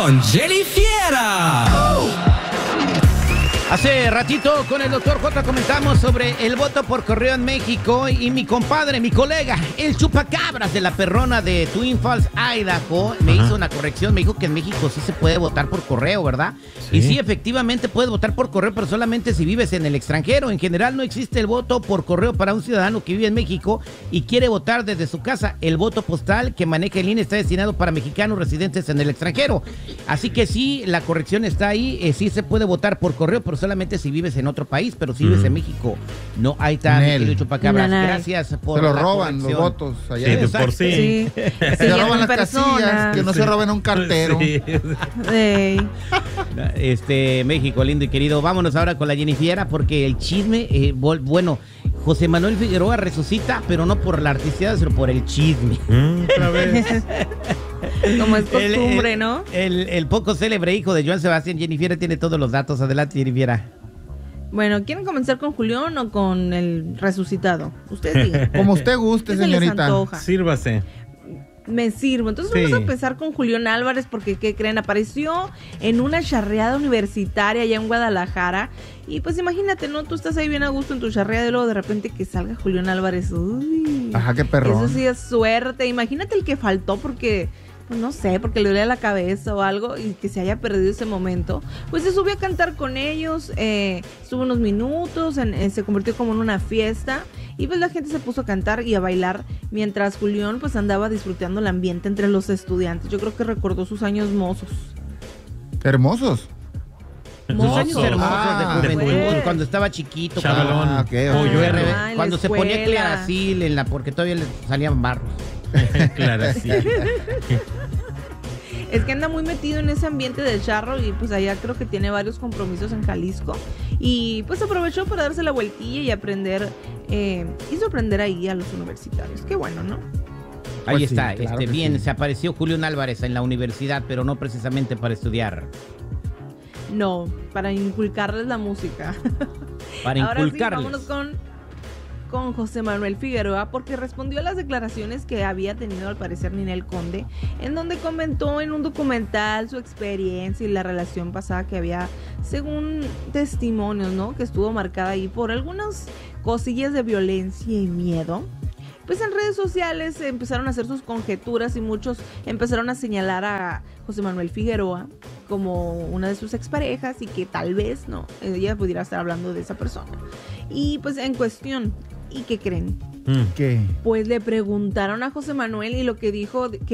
con Jenny Fiera. Hace ratito con el doctor J comentamos sobre el voto por correo en México y mi compadre, mi colega, el chupacabras de la perrona de Twin Falls, Idaho, me hizo una corrección, me dijo que en México sí se puede votar por correo, ¿verdad? Sí. Y sí, efectivamente puedes votar por correo, pero solamente si vives en el extranjero. En general no existe el voto por correo para un ciudadano que vive en México y quiere votar desde su casa. El voto postal que maneja el INE está destinado para mexicanos residentes en el extranjero. Así que sí, la corrección está ahí, sí se puede votar por correo, pero solamente si vives en otro país, pero si vives en México, no. Ahí está, mi querido chupacabras. Gracias por la corrección. Se lo roban los votos allá. Sí, por sí. Se roban las casillas, que no se roben a un cartero. Sí. México, lindo y querido. Vámonos ahora con la Jenny Fiera, porque el chisme, bueno, José Manuel Figueroa resucita, pero no por la artisteada, sino por el chisme. Otra vez. Como es costumbre, ¿no? El poco célebre hijo de Joan Sebastián. Jenny Fiera tiene todos los datos. Adelante, Jenny Fiera. Bueno, ¿quieren comenzar con Julián o con el resucitado? Ustedes digan. Como usted guste, señorita. Sírvase. Me sirvo. Entonces vamos a empezar con Julián Álvarez, porque ¿qué creen? Apareció en una charreada universitaria allá en Guadalajara. Y pues imagínate, ¿no? Tú estás ahí bien a gusto en tu charreada y luego de repente que salga Julián Álvarez. Uy. Ajá, qué perrón. Eso sí es suerte. Imagínate el que faltó porque... pues no sé, porque le dolía la cabeza o algo y que se haya perdido ese momento. Pues se subió a cantar con ellos, estuvo unos minutos, se convirtió como en una fiesta y pues la gente se puso a cantar y a bailar mientras Julián pues andaba disfrutando el ambiente entre los estudiantes. Yo creo que recordó sus años mozos. ¿Hermosos? Sus años hermosos de juventud, cuando estaba chiquito. Chavalón. Cuando se ponía Claracil porque todavía le salían barros. Claracil. Es que anda muy metido en ese ambiente del charro y pues allá creo que tiene varios compromisos en Jalisco y pues aprovechó para darse la vueltilla y aprender y sorprender ahí a los universitarios. Qué bueno, ¿no? Ahí Pues está, sí, claro bien, sí. Se apareció Julián Álvarez en la universidad, pero no precisamente para estudiar. No, para inculcarles la música. Para inculcarles. Ahora sí, vámonos con José Manuel Figueroa, porque respondió a las declaraciones que había tenido al parecer Ninel Conde, en donde comentó en un documental su experiencia y la relación pasada que había, según testimonios, ¿no? Que estuvo marcada ahí por algunas cosillas de violencia y miedo. Pues en redes sociales empezaron a hacer sus conjeturas y muchos empezaron a señalar a José Manuel Figueroa como una de sus exparejas y que tal vez no, ella pudiera estar hablando de esa persona. Y pues en cuestión, ¿y qué creen? ¿Qué? Pues le preguntaron a José Manuel y lo que dijo que